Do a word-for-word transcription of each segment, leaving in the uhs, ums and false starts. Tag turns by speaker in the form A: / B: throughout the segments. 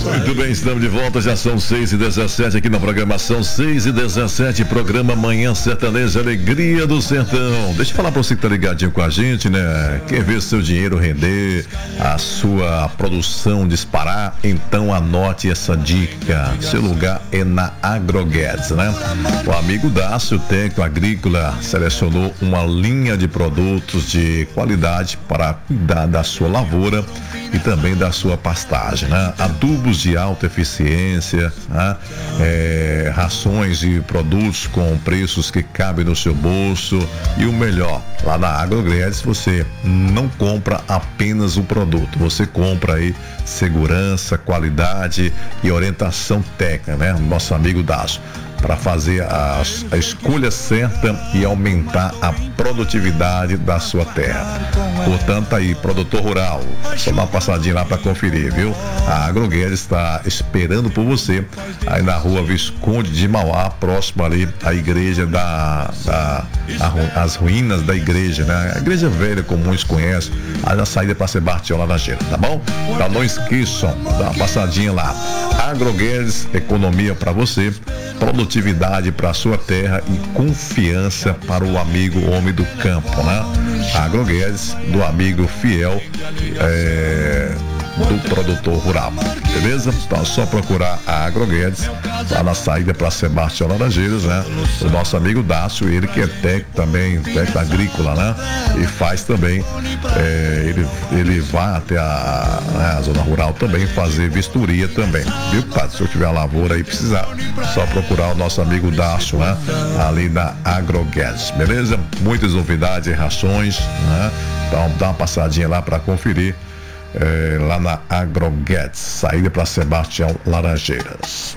A: Muito bem, estamos de volta, já são seis e dezessete aqui na programação seis e dezessete, programa Manhã Sertaneja, Alegria do Sertão. Deixa eu falar pra você que tá ligadinho com a gente, né? Quer ver seu dinheiro render, a sua produção disparar? Então anote essa dica. Seu lugar é na Agroguedes, né? O amigo Dácio, técnico agrícola, selecionou uma linha de produtos de qualidade para cuidar da sua lavoura e também da sua pastagem, né? Adubos de alta eficiência, né? É, rações e produtos com preços que cabem no seu bolso, e o melhor, lá na Agroguedes você não compra apenas o produto, você compra aí segurança, qualidade e orientação técnica, né? Nosso amigo Dácio, para fazer a, a escolha certa e aumentar a produtividade da sua terra. Portanto, aí, produtor rural, só dá uma passadinha lá para conferir, viu? A Agroguedes está esperando por você aí na rua Visconde de Mauá, próximo ali à igreja da, da a, as ruínas da igreja, né? A igreja velha, como muitos conhecem, aí na saída para Sebastião Laranjeira, tá bom? Então não esqueçam, dá uma passadinha lá. Agroguedes, economia para você, produtividade para a sua terra e confiança para o amigo homem do campo, né? Agroguedes, do amigo fiel é, do produtor rural, beleza? Então é só procurar a Agroguedes lá na saída para Sebastião Laranjeiras, né? O nosso amigo Dácio, ele que é técnico também, técnico agrícola, né? E faz também, é, ele, ele vai até a, né, a zona rural também fazer vistoria também, viu? Se eu tiver a lavoura aí precisar, só procurar o nosso amigo Dácio, né? Ali na Agroguedes, beleza? Muitas novidades e rações, né? Então dá uma passadinha lá para conferir, é, lá na Agroguedes, saída para Sebastião Laranjeiras.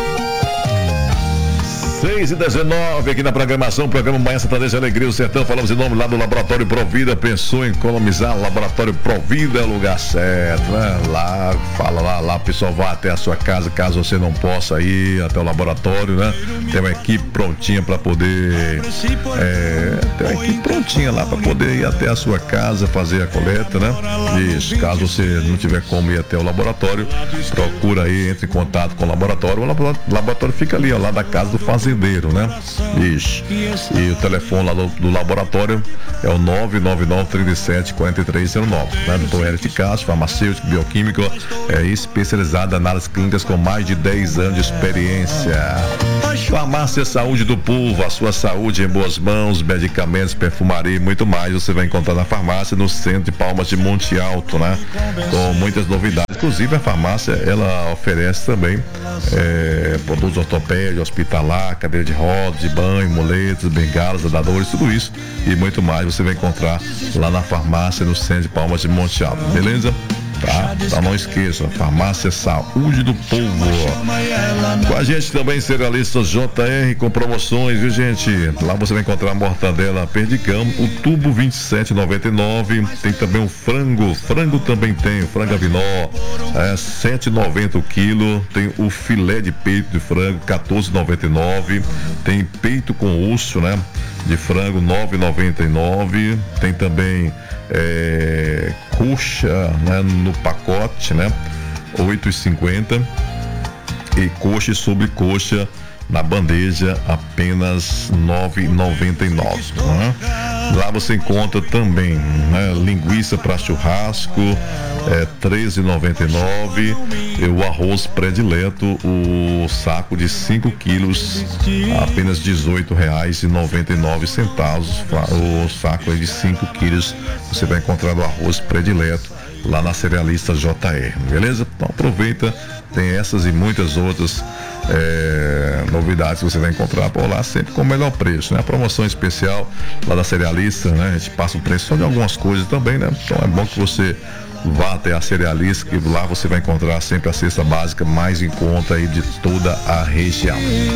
A: seis e dezenove aqui na programação, programa Manhã Sertaneja, Alegria do Sertão. Falamos em nome lá do Laboratório Provida. Pensou em economizar? Laboratório Provida é o lugar certo, né? Lá, fala lá, lá o pessoal vai até a sua casa, caso você não possa ir até o laboratório, né? Tem uma equipe prontinha para poder, é, tem uma equipe prontinha lá para poder ir até a sua casa, fazer a coleta, né? Isso, caso você não tiver como ir até o laboratório, procura aí, entre em contato com o laboratório. O laboratório fica ali, ó, lá da casa do fazendeiro, né? Isso. E o telefone lá do, do laboratório é o nove nove nove, três sete, quatro três zero nove, né? Doutor Eric Castro, farmacêutico, bioquímico, é especializado em análises clínicas com mais de dez anos de experiência. Farmácia Saúde do Povo, a sua saúde em boas mãos, medicamentos, perfumaria e muito mais você vai encontrar na farmácia, no centro de Palmas de Monte Alto, né? Com muitas novidades. Inclusive a farmácia, ela oferece também é, produtos ortopédicos, hospitalar, cadeira de rodas, de banho, muletas, bengalas, adadores, tudo isso e muito mais você vai encontrar lá na farmácia, no centro de Palmas de Monte Alto, beleza? Tá? Então não esqueça, Farmácia Saúde do Povo. Com a gente também Cerealistas J R com promoções, viu gente? Lá você vai encontrar a mortadela Perdigão, o tubo vinte e sete reais e noventa e nove centavos. Tem também o frango, frango também tem, o frango avinó, é sete reais e noventa centavos o quilo. Tem o filé de peito de frango, quatorze reais e noventa e nove centavos. Tem peito com osso, né? De frango, nove reais e noventa e nove centavos. Tem também é, coxa, né, no pacote, né, oito reais e cinquenta centavos, e coxa e sobrecoxa na bandeja apenas nove reais e noventa e nove centavos, né? Lá você encontra também, né, linguiça para churrasco, é, treze reais e noventa e nove centavos, e o arroz predileto, o saco de cinco quilos, apenas dezoito reais e noventa e nove centavos. O saco de cinco quilos você vai encontrar o arroz predileto lá na Cerealista J R, beleza? Então aproveita, tem essas e muitas outras é, novidades que você vai encontrar por lá, sempre com o melhor preço, né? A promoção especial lá da Cerealista, né? A gente passa o preço só de algumas coisas também, né? Então é bom que você vá até a Cerealista, que lá você vai encontrar sempre a cesta básica mais em conta aí de toda a região.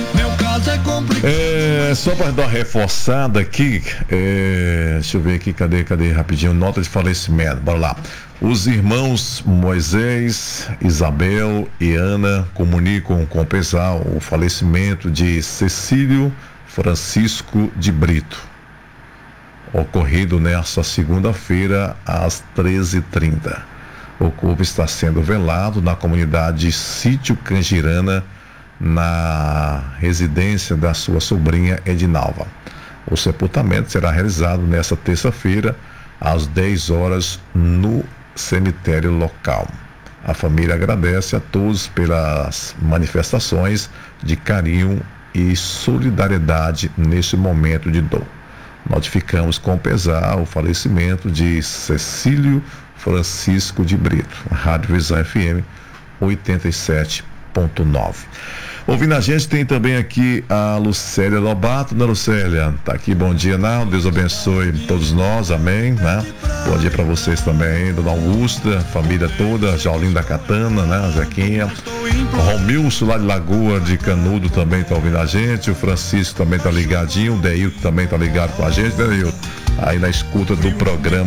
A: É, só para dar uma reforçada aqui, é, deixa eu ver aqui, cadê, cadê, rapidinho, nota de falecimento, bora lá. Os irmãos Moisés, Isabel e Ana comunicam com pesar o falecimento de Cecílio Francisco de Brito, ocorrido nesta segunda-feira às treze e trinta. O corpo está sendo velado na comunidade Sítio Cangirana, na residência da sua sobrinha Edinalva. O sepultamento será realizado nesta terça-feira, às dez horas, no cemitério local. A família agradece a todos pelas manifestações de carinho e solidariedade neste momento de dor. Notificamos com pesar o falecimento de Cecílio Francisco de Brito. Rádio Visão F M oitenta e sete ponto nove. Ouvindo a gente, tem também aqui a Lucélia Lobato, né, Lucélia? Tá aqui, bom dia, não? Deus abençoe todos nós, amém, né? Bom dia para vocês também, Dona Augusta, família toda, Jaulinho da Catana, né, Zequinha, o Romilson lá de Lagoa de Canudo também tá ouvindo a gente, o Francisco também tá ligadinho, o Deilton também tá ligado com a gente, né, Deilton? Aí na escuta do programa